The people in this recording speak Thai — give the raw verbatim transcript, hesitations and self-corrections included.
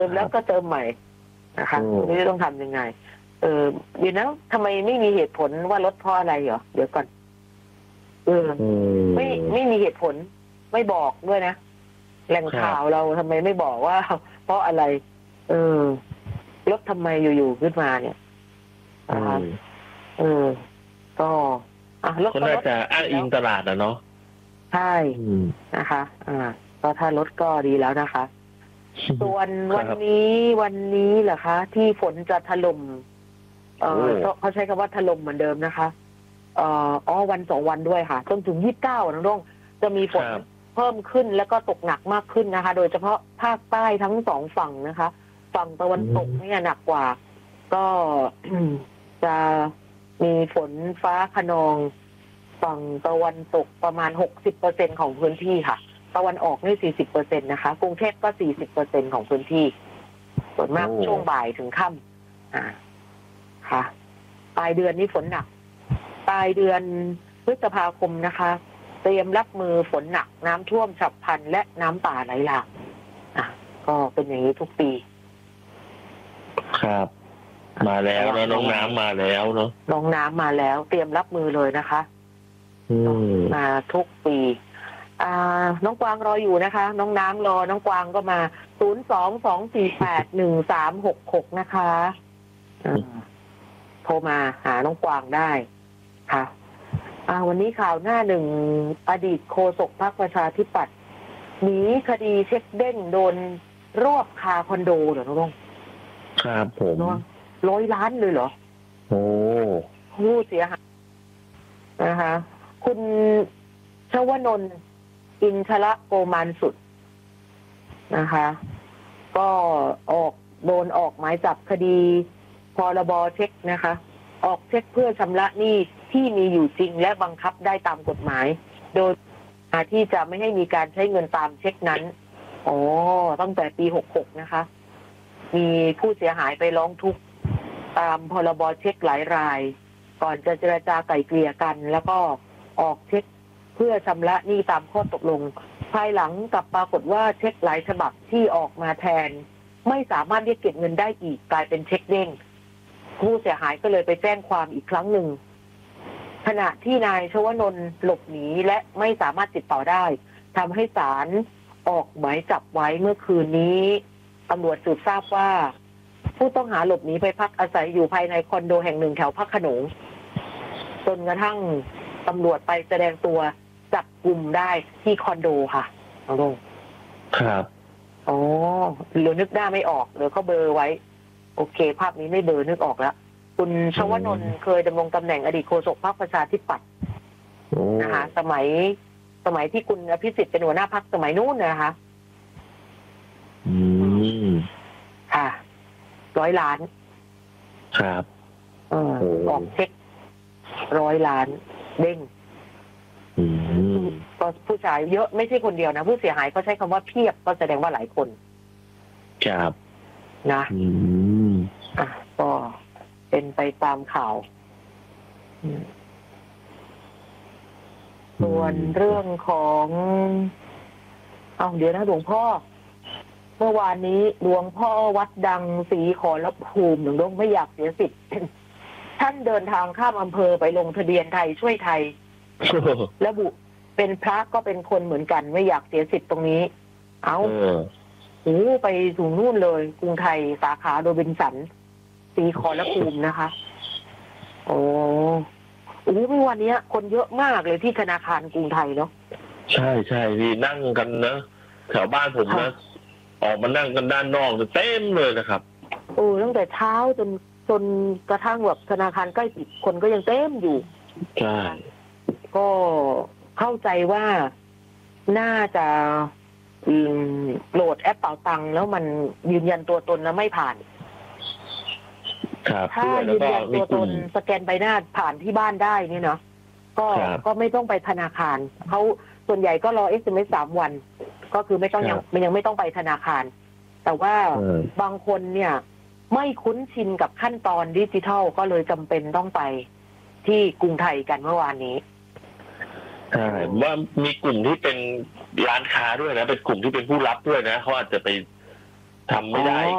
ติมแล้วก็เติมใหม่นะคะไม่รู้ต้องทำยังไงเออเดี๋ยวนะทำไมไม่มีเหตุผลว่าลดเพราะอะไรเหรอเดี๋ยวก่อนเออไม่ไม่มีเหตุผลไม่บอกด้วยนะแหล่งข่าวเราทำไมไม่บอกว่าเพราะอะไรเออลดทำไมอยู่ๆขึ้นมาเนี่ยนะคะเออก็อ่ะลดก็น่าจะอ้างอิงตลาดอ่ะเนาะใช่นะคะอ่าก็ถ้าลดก็ดีแล้วนะคะส่วนวันนี้วันนี้เหรอคะที่ฝนจะถล่มเออเขาใช้คำว่าถล่มเหมือนเดิมนะคะเอ่ออ๋อวันสองวันด้วยค่ะจนถึงยี่สิบเก้าน้องดงจะมีฝนเพิ่มขึ้นแล้วก็ตกหนักมากขึ้นนะคะ โดยเฉพาะภาคใต้ทั้งสองฝั่งนะคะฝั่งตะวันตกเนี่ยหนักกว่าก็จะมีฝนฟ้าคะนองฝั่งตะวันตกประมาณหกสิบเปอร์เซ็นของพื้นที่ค่ะตะวันออกนี่สี่สิบเปอร์เซ็นต์นะคะกรุงเทพก็สี่สิบเปอร์เซ็นของพื้นที่ส่วนมากช่วงบ่ายถึงค่ำอ่าค่ะปลายเดือนนี้ฝนหนักปลายเดือนพฤษภาคมนะคะเตรียมรับมือฝนหนักน้ำท่วมฉับพลันและน้ำป่าไหลหลากอ่ะก็เป็นอย่างนี้ทุกปีครับมาแล้วแล้วน้องน้ำมาแล้วเนาะน้องน้ำมาแล้วเตรียมรับมือเลยนะคะมาทุกปีอ่าน้องกวางรออยู่นะคะน้องน้ำรอน้องกวางก็มาศูนย์สองสองสี่แปดหนึ่งสามหกหกนะคะโทรมาหาน้องกวางได้ค่ะอ่าวันนี้ข่าวหน้าหนึ่งอดีตโฆษกพรรคประชาธิปัตย์หนีคดีเช็คเด้งโดนรวบคาคอนโดเหรอน้องครับผมร้อยล้านเลยเหรอโอ้ผู้เสียหายนะคะคุณชวนนท์อินทระโกมานสุดนะคะก็ออกโดนออกหมายจับคดีพรบเช็คนะคะออกเช็คเพื่อชำระหนี้ที่มีอยู่จริงและบังคับได้ตามกฎหมายโดยที่จะไม่ให้มีการใช้เงินตามเช็คนั้นอ๋อตั้งแต่ปีหกหกนะคะมีผู้เสียหายไปร้องทุกข์ตามพรบเช็คหลายรายก่อนจะเจรจาไกล่เกลี่ยกันแล้วก็ออกเช็คเพื่อชำระหนี้ตามข้อตกลงภายหลังกลับปรากฏว่าเช็คหลายฉบับที่ออกมาแทนไม่สามารถเรียกเก็บเงินได้อีกกลายเป็นเช็คเด้งผู้เสียหายก็เลยไปแจ้งความอีกครั้งหนึ่งขณะที่นายชวนนท์หลบหนีและไม่สามารถติดต่อได้ทำให้ศาลออกหมายจับไว้เมื่อคืนนี้ตำรวจสืบทราบว่าผู้ต้องหาหลบหนีไปพักอาศัยอยู่ภายในคอนโดแห่งหนึ่งแถวพระโขนงจนกระทั่งตำรวจไปแสดงตัวจับกลุ่มได้ที่คอนโดค่ะเอาลงครับอ๋อหรือนึกหน้าไม่ออกหรือเขาเบลอไว้โอเคภาพนี้ไม่เบลอนึกออกแล้วคุณชวนนท์เคยดำรงตำแหน่งอดีตโฆษกพรรคประชาธิปัตย์นะคะสมัยสมัยที่คุณอภิสิทธิ์เป็นหัวหน้าพรรคสมัยนู้นนะคะอืมค่ะร้อยล้านครับเออออกเช็คร้อยล้านเด้งก็ผู้ชายเยอะไม่ใช่คนเดียวนะผู้เสียหายก็ใช้คำว่าเพียบก็แสดงว่าหลายคนครับนะอืมอ่ะก็เป็นไปตามข่าวส่วนเรื่องของเอาเดี๋ยวนะหลวงพ่อเมื่อวานนี้หลวงพ่อวัดดังศรีขอรภูมิหลวงพ่อไม่อยากเสียสิทธิ์ท่านเดินทางข้ามอำเภอไปลงทะเบียนไทยช่วยไทยระบุเป็นพระก็เป็นคนเหมือนกันไม่อยากเสียสิทธิ์ตรงนี้เอาโอ้ไปถึงนู่นเลยกรุงไทยสาขาโรบินสันศรีขอรภูมินะคะโอ้โอ้เมื่อวันนี้คนเยอะมากเลยที่ธนาคารกรุงไทยเนาะใช่ใช่พี่นั่งกันนะแถวบ้านผมนะออกมานั่งกันด้านนอกเต็มเลยนะครับโอ้ตั้งแต่เช้าจนจนกระทั่งแบบธนาคารใกล้ปิดคนก็ยังเต็มอยู่ใช่ก็เข้าใจว่าน่าจะโหลดแอปเป๋าตังค์แล้วมันยืนยันตัวตนแล้วไม่ผ่านถ้ายืนยันตัวตนสแกนใบหน้าผ่านที่บ้านได้นี่เนาะก็ก็ไม่ต้องไปธนาคารเขาส่วนใหญ่ก็รอ เอส เอ็ม เอส สามวันก็คือไม่ต้องยังมันยังไม่ต้องไปธนาคารแต่ว่าบางคนเนี่ยไม่คุ้นชินกับขั้นตอนดิจิทัลก็เลยจำเป็นต้องไปที่กรุงไทยกันเมื่อวานนี้ใช่ว่ามีกลุ่มที่เป็นร้านค้าด้วยนะเป็นกลุ่มที่เป็นผู้รับด้วยนะเขาอาจจะไปทำไม่ได้